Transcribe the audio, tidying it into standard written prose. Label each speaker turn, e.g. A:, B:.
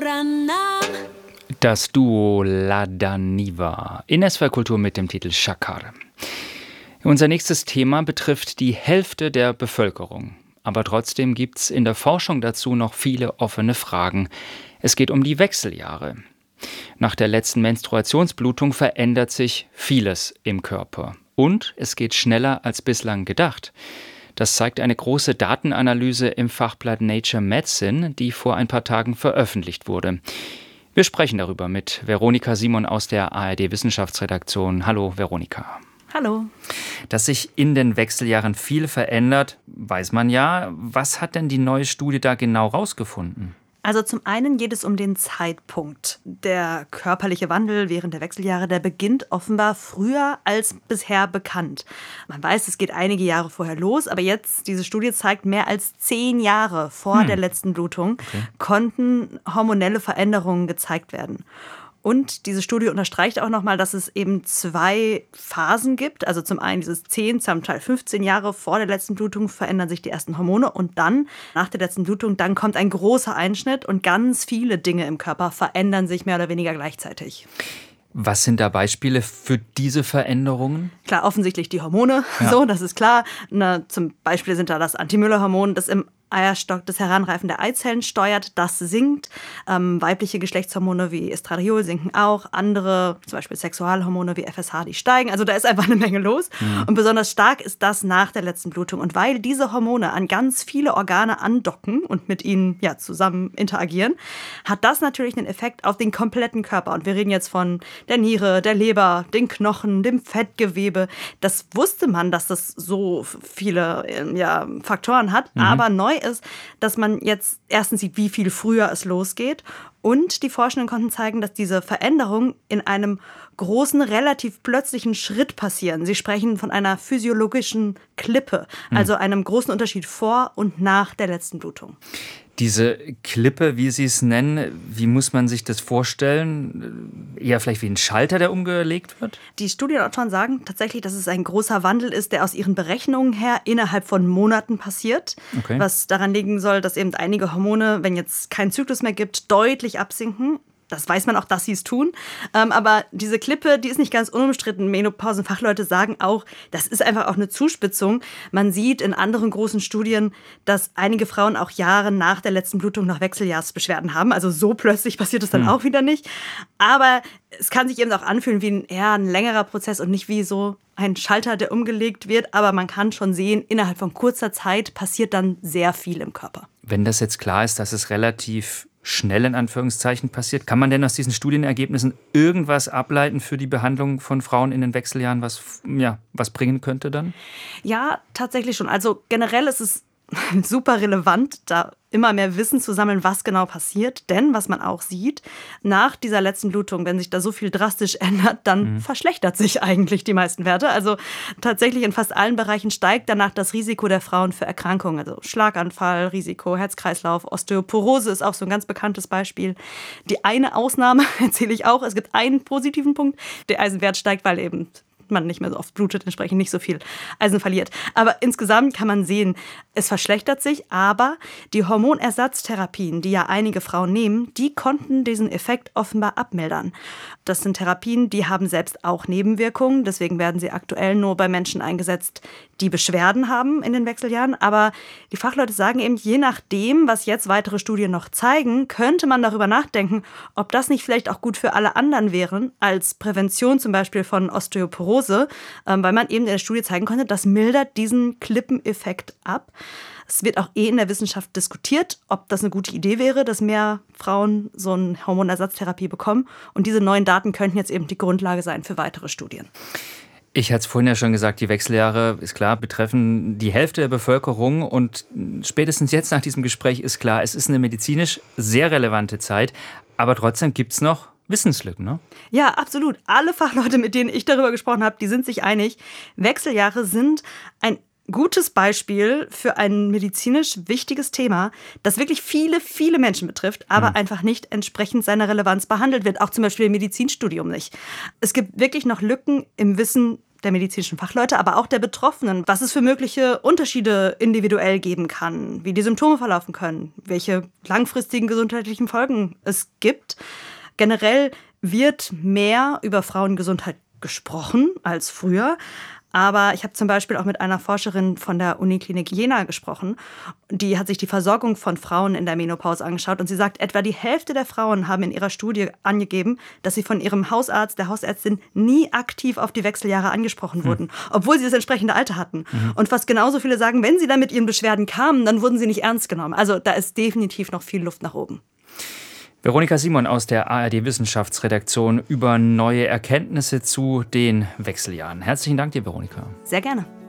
A: Das Duo La Daniva in SWR Kultur mit dem Titel Shakar. Unser nächstes Thema betrifft die Hälfte der Bevölkerung. Aber trotzdem gibt es in der Forschung dazu noch viele offene Fragen. Es geht um die Wechseljahre. Nach der letzten Menstruationsblutung verändert sich vieles im Körper. Und es geht schneller als bislang gedacht. Das zeigt eine große Datenanalyse im Fachblatt Nature Medicine, die vor ein paar Tagen veröffentlicht wurde. Wir sprechen darüber mit Veronika Simon aus der ARD-Wissenschaftsredaktion. Hallo Veronika.
B: Hallo.
A: Dass sich in den Wechseljahren viel verändert, weiß man ja. Was hat denn die neue Studie da genau rausgefunden?
B: Also zum einen geht es um den Zeitpunkt. Der körperliche Wandel während der Wechseljahre, der beginnt offenbar früher als bisher bekannt. Man weiß, es geht einige Jahre vorher los, aber jetzt, diese Studie zeigt, mehr als 10 Jahre vor der letzten Blutung konnten hormonelle Veränderungen gezeigt werden. Und diese Studie unterstreicht auch nochmal, dass es eben 2 Phasen gibt. Also zum einen dieses 10, zum Teil 15 Jahre vor der letzten Blutung verändern sich die ersten Hormone. Und dann, nach der letzten Blutung, dann kommt ein großer Einschnitt und ganz viele Dinge im Körper verändern sich mehr oder weniger gleichzeitig.
A: Was sind da Beispiele für diese Veränderungen?
B: Klar, offensichtlich die Hormone, so, das ist klar. Zum Beispiel sind da das Anti-Müller-Hormon, das im Eierstock das Heranreifen der Eizellen steuert, das sinkt. Weibliche Geschlechtshormone wie Estradiol sinken auch. Andere, zum Beispiel Sexualhormone wie FSH, die steigen. Also da ist einfach eine Menge los. Und besonders stark ist das nach der letzten Blutung. Und weil diese Hormone an ganz viele Organe andocken und mit ihnen zusammen interagieren, hat das natürlich einen Effekt auf den kompletten Körper. Und wir reden jetzt von der Niere, der Leber, den Knochen, dem Fettgewebe. Das wusste man, dass das so viele Faktoren hat. Aber neu ist, dass man jetzt erstens sieht, wie viel früher es losgeht. Und die Forschenden konnten zeigen, dass diese Veränderungen in einem großen, relativ plötzlichen Schritt passieren. Sie sprechen von einer physiologischen Klippe, also einem großen Unterschied vor und nach der letzten Blutung.
A: Diese Klippe, wie Sie es nennen, wie muss man sich das vorstellen? Eher vielleicht wie ein Schalter, der umgelegt wird?
B: Die Studienautoren sagen tatsächlich, dass es ein großer Wandel ist, der aus ihren Berechnungen her innerhalb von Monaten passiert. Okay. Was daran liegen soll, dass eben einige Hormone, wenn jetzt kein Zyklus mehr gibt, deutlich absinken. Das weiß man auch, dass sie es tun. Aber diese Klippe, die ist nicht ganz unumstritten. Menopausenfachleute sagen auch, das ist einfach auch eine Zuspitzung. Man sieht in anderen großen Studien, dass einige Frauen auch Jahre nach der letzten Blutung noch Wechseljahrsbeschwerden haben. Also so plötzlich passiert es dann auch wieder nicht. Aber es kann sich eben auch anfühlen wie ein längerer Prozess und nicht wie so ein Schalter, der umgelegt wird. Aber man kann schon sehen, innerhalb von kurzer Zeit passiert dann sehr viel im Körper.
A: Wenn das jetzt klar ist, dass es relativ schnell in Anführungszeichen passiert, kann man denn aus diesen Studienergebnissen irgendwas ableiten für die Behandlung von Frauen in den Wechseljahren, was bringen könnte dann?
B: Ja, tatsächlich schon. Also generell ist es super relevant, da immer mehr Wissen zu sammeln, was genau passiert. Denn, was man auch sieht, nach dieser letzten Blutung, wenn sich da so viel drastisch ändert, dann verschlechtert sich eigentlich die meisten Werte. Also tatsächlich in fast allen Bereichen steigt danach das Risiko der Frauen für Erkrankungen. Also Schlaganfall, Risiko, Herz-Kreislauf, Osteoporose ist auch so ein ganz bekanntes Beispiel. Die eine Ausnahme erzähle ich auch. Es gibt einen positiven Punkt. Der Eisenwert steigt, weil eben man nicht mehr so oft blutet, entsprechend nicht so viel Eisen verliert. Aber insgesamt kann man sehen, es verschlechtert sich, aber die Hormonersatztherapien, die ja einige Frauen nehmen, die konnten diesen Effekt offenbar abmildern. Das sind Therapien, die haben selbst auch Nebenwirkungen, deswegen werden sie aktuell nur bei Menschen eingesetzt, die Beschwerden haben in den Wechseljahren. Aber die Fachleute sagen eben, je nachdem, was jetzt weitere Studien noch zeigen, könnte man darüber nachdenken, ob das nicht vielleicht auch gut für alle anderen wäre, als Prävention zum Beispiel von Osteoporose, weil man eben in der Studie zeigen konnte, das mildert diesen Klippeneffekt ab. Es wird auch in der Wissenschaft diskutiert, ob das eine gute Idee wäre, dass mehr Frauen so eine Hormonersatztherapie bekommen. Und diese neuen Daten könnten jetzt eben die Grundlage sein für weitere Studien.
A: Ich hatte es vorhin ja schon gesagt, die Wechseljahre, ist klar, betreffen die Hälfte der Bevölkerung. Und spätestens jetzt nach diesem Gespräch ist klar, es ist eine medizinisch sehr relevante Zeit. Aber trotzdem gibt es noch Wissenslücken, ne?
B: Ja, absolut. Alle Fachleute, mit denen ich darüber gesprochen habe, die sind sich einig. Wechseljahre sind ein gutes Beispiel für ein medizinisch wichtiges Thema, das wirklich viele, viele Menschen betrifft, aber einfach nicht entsprechend seiner Relevanz behandelt wird. Auch zum Beispiel im Medizinstudium nicht. Es gibt wirklich noch Lücken im Wissen der medizinischen Fachleute, aber auch der Betroffenen, was es für mögliche Unterschiede individuell geben kann, wie die Symptome verlaufen können, welche langfristigen gesundheitlichen Folgen es gibt. Generell wird mehr über Frauengesundheit gesprochen als früher. Aber ich habe zum Beispiel auch mit einer Forscherin von der Uniklinik Jena gesprochen. Die hat sich die Versorgung von Frauen in der Menopause angeschaut und sie sagt, etwa die Hälfte der Frauen haben in ihrer Studie angegeben, dass sie von ihrem Hausarzt, der Hausärztin nie aktiv auf die Wechseljahre angesprochen wurden, obwohl sie das entsprechende Alter hatten. Und fast genauso viele sagen, wenn sie dann mit ihren Beschwerden kamen, dann wurden sie nicht ernst genommen. Also da ist definitiv noch viel Luft nach oben.
A: Veronika Simon aus der ARD-Wissenschaftsredaktion über neue Erkenntnisse zu den Wechseljahren. Herzlichen Dank dir, Veronika.
B: Sehr gerne.